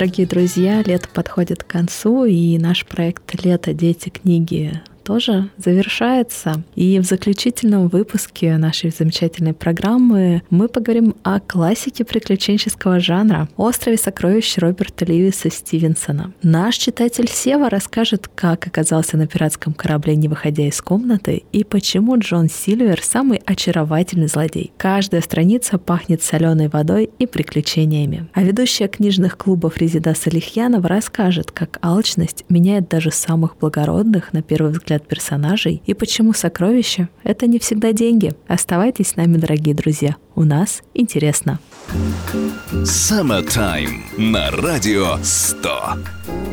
Дорогие друзья, лето подходит к концу, и наш проект «Лето, дети, книги» тоже завершается. И в заключительном выпуске нашей замечательной программы мы поговорим о классике приключенческого жанра «Острове сокровищ» Роберта Льюиса Стивенсона. Наш читатель Сева расскажет, как оказался на пиратском корабле, не выходя из комнаты, и почему Джон Сильвер самый очаровательный злодей. Каждая страница пахнет соленой водой и приключениями. А ведущая книжных клубов Резеда Салихьянова расскажет, как алчность меняет даже самых благородных, на первый взгляд, персонажей, и почему сокровища — это не всегда деньги. Оставайтесь с нами, дорогие друзья. У нас интересно. Summertime на радио 100.